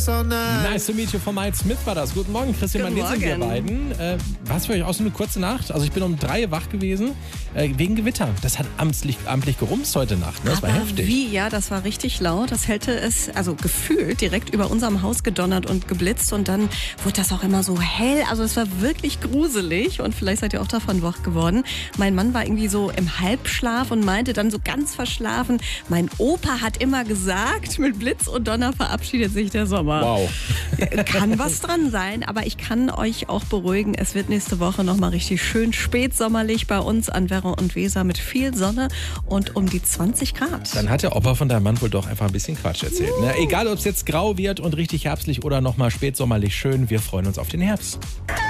all night. Nice to meet you von Mike Smith war das. Guten Morgen, Christian. Guten Wann sind wir beiden? War es für euch auch so eine kurze Nacht? Also ich bin um 3 wach gewesen, wegen Gewitter. Das hat amtlich gerumst heute Nacht. Ne? Das war heftig. Wie? Ja, das war richtig laut. Das hätte es, also gefühlt, direkt über unserem Haus gedonnert und geblitzt. Und dann wurde das auch immer so hell. Also es war wirklich gruselig. Und vielleicht seid ihr auch davon wach geworden. Mein Mann war irgendwie so im Halbschlaf und meinte dann so ganz verschlafen, mein Opa hat immer gesagt, mit Blitz und Donner verabschiedet sich der Sommer. Wow. Kann was dran sein, aber ich kann euch auch beruhigen, es wird nächste Woche nochmal richtig schön spätsommerlich bei uns an Werra und Weser mit viel Sonne und um die 20 Grad. Dann hat der Opa von deinem Mann wohl doch einfach ein bisschen Quatsch erzählt. Ne? Egal, ob es jetzt grau wird und richtig herbstlich oder nochmal spätsommerlich schön, wir freuen uns auf den Herbst.